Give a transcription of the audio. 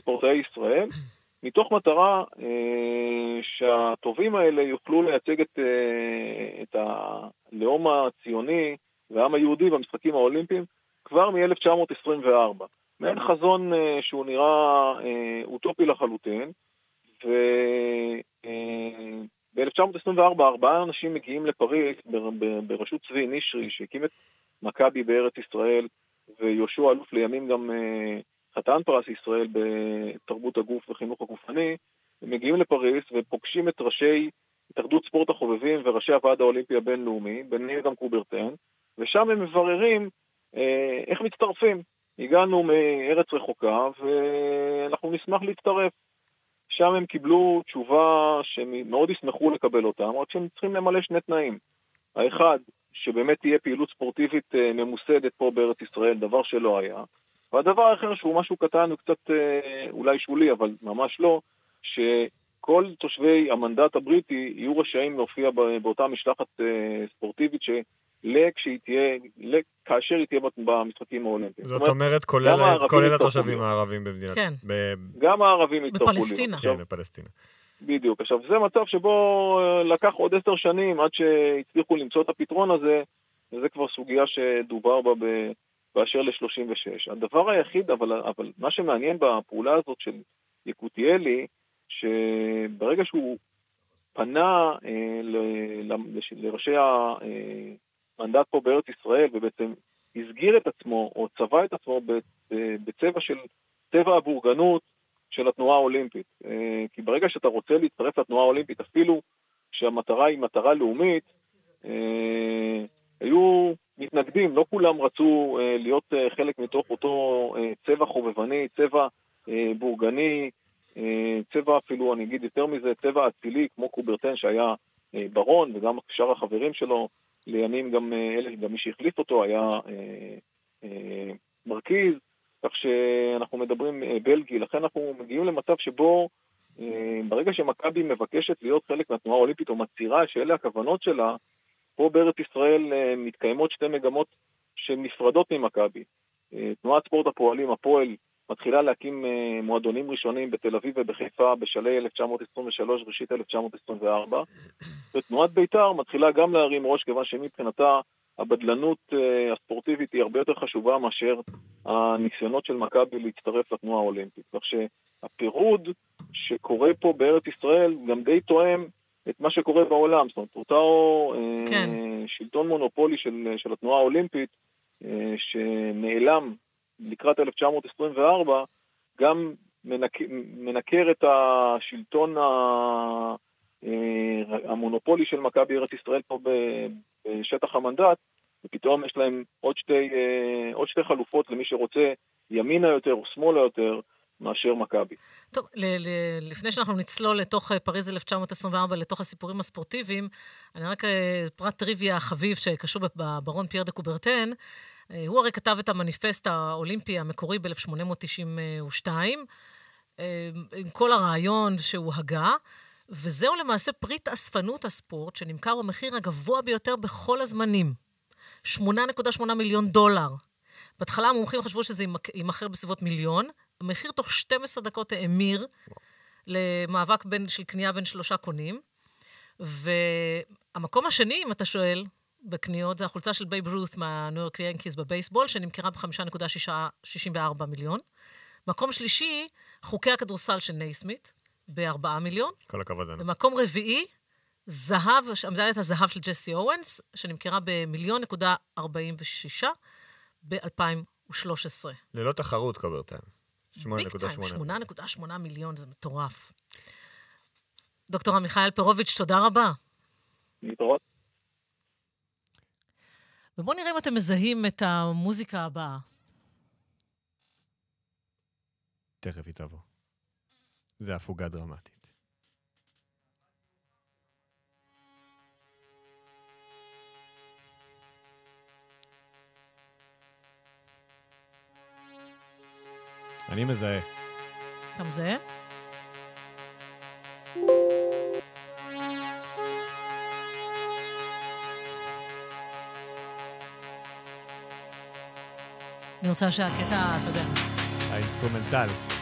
ספורטאי ישראל, מתוך מטרה שהטובים האלה יוכלו לייצג את הלאום הציוני והעם היהודי במשחקים האולימפיים כבר מ-1924. מעין חזון שהוא נראה אוטופי לחלוטין, ב-1924 4 אנשים מגיעים לפריז בראשות צבי נשרי, שהקים את מכבי בארץ ישראל, ויהושע אלוף לימים גם חתן פרס ישראל בתרבות הגוף וחינוך הגופני. הם מגיעים לפריז ופוגשים את ראשי התאחדות ספורט החובבים וראשי הוועד האולימפי הבינלאומי, ביניהם גם קוברטן, ושם הם מבררים איך מצטרפים. הגענו מארץ רחוקה ואנחנו נשמח להצטרף. שם הם קיבלו תשובה שמאוד ישמחו לקבל אותם, רק שהם צריכים למלא 2 תנאים. האחד, שבאמת תהיה פעילות ספורטיבית ממוסדת פה בארץ ישראל, דבר שלא היה. והדבר האחר שהוא משהו קטן, הוא קצת אולי שולי, אבל ממש לא, שכל תושבי המנדט הבריטי יהיו רשאים להופיע באותה משלחת ספורטיבית כאשר היא תהיה במשחקים האולימפיים. זאת אומרת, כולל התושבים הערבים במדינת... כן. גם הערבים יצטרכו להיות. בפלסטינה. כן, בפלסטינה. בדיוק. עכשיו, זה מצב שבו לקח עוד 10 שנים עד שהצליחו למצוא את הפתרון הזה, וזה כבר סוגיה שדובר בה באשר ל-36. הדבר היחיד, אבל מה שמעניין בפעולה הזאת של יקותיאלי, שברגע שהוא פנה לראשי המנדט פה בארץ ישראל, ובעצם הסגיר את עצמו, או צבע את עצמו בצבע של צבע הבורגנות של התנועה האולימפית. כי ברגע שאתה רוצה להצטרף לתנועה האולימפית, אפילו שהמטרה היא מטרה לאומית, היו מתנגדים, לא כולם רצו להיות חלק מתוך אותו צבע חובבני, צבע בורגני, צבע אפילו, אני אגיד יותר מזה, צבע אצילי, כמו קוברטן שהיה ברון, וגם שאר החברים שלו, לימים גם מי שהחליף אותו היה מרכיז, כך שאנחנו מדברים בלגי, לכן אנחנו מגיעים למצב שבו ברגע שמכבי מבקשת להיות חלק מהתנועה האולימפית או מצהירה שאלה הכוונות שלה, פה בארץ ישראל מתקיימות 2 מגמות שנפרדות ממכבי. תנועת ספורט הפועלים, הפועל, מתחילה להקים מועדונים ראשונים בתל אביב ובחיפה בשלהי 1923, ראשית 1924, ותנועת בית"ר מתחילה גם להרים ראש, כיוון שמבחינתה הבדלנות הספורטיבית היא הרבה יותר חשובה מאשר הניסיונות של מכבי להצטרף לתנועה האולימפית. כך שהפירוד שקורה פה בארץ ישראל גם די תואם את מה שקורה בעולם. זאת אומרת, אותו שלטון מונופולי של התנועה האולימפית שנעלם לקראת 1924, גם מנקר את השלטון המונופולי של מכבי ארץ ישראל פה בשטח המנדט, ופתאום יש להם עוד שתי חלופות למי שרוצה ימינה יותר או שמאלה יותר מאשר מכבי. טוב, לפני שאנחנו נצלול לתוך פריז 1924, לתוך הסיפורים הספורטיביים, אני רק פרט טריוויה חביב שקשור בברון פייר דה קוברטן, הוא הרי כתב את המניפסט האולימפי המקורי ב-1892, עם כל הרעיון שהוא הגה, וזהו למעשה פריט אספנות הספורט, שנמכר במחיר הגבוה ביותר בכל הזמנים, $8.8 מיליון. בהתחלה המומחים חשבו שזה יימכר בסביבות מיליון, המחיר תוך 12 דקות האמיר למאבק של קנייה בין 3 קונים, והמקום השני, אם אתה שואל, בקניות, זה החולצה של בייב רות מהניו יורק ינקיז בבייסבול, שנמכרה ב$5.64 מיליון. מקום שלישי, חוקי הכדורסל של נייסמית, ב$4 מיליון. כל הכבוד. במקום רביעי, זהב, מדליית הזהב של ג'סי אורנס, שנמכרה ב$1.46 ב-2013. ללא תחרות, קוברטן. 8.8 מיליון, זה מטורף. דוקטור עמיחי אלפרוביץ', תודה רבה. להתראות. ובואו נראה אם אתם מזהים את המוזיקה הבאה. תכף היא תבוא. זה הפוגה דרמטית. אני מזהה. אתה מזהה? אני רוצה שהקטע, אתה יודע. האינסטרומנטל.